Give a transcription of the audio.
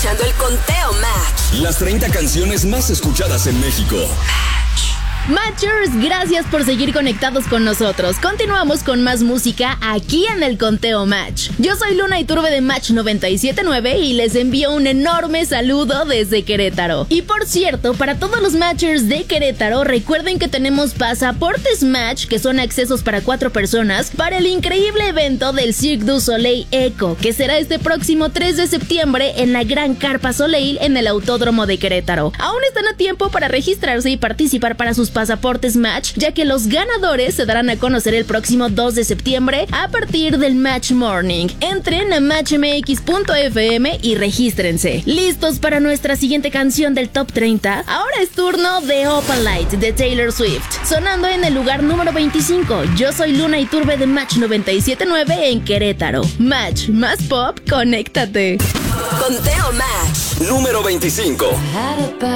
escuchando el Conteo Match. Las 30 canciones más escuchadas en México. Matchers, gracias por seguir conectados con nosotros. Continuamos con más música aquí en el Conteo Match. Yo soy Luna Iturbe de Match 97.9 y les envío un enorme saludo desde Querétaro. Y por cierto, para todos los Matchers de Querétaro, recuerden que tenemos pasaportes Match, que son accesos para 4 personas, para el increíble evento del Cirque du Soleil Eco, que será este próximo 3 de septiembre en la Gran Carpa Soleil en el Autódromo de Querétaro. Aún están a tiempo para registrarse y participar para sus pasaportes Match, ya que los ganadores se darán a conocer el próximo 2 de septiembre a partir del Match Morning. Entren a matchmx.fm y regístrense. ¿Listos para nuestra siguiente canción del Top 30? Ahora es turno de Opalite de Taylor Swift, sonando en el lugar número 25. Yo soy Luna Iturbe de Match 97.9 en Querétaro. Match más pop, conéctate. Conteo Match Número 25.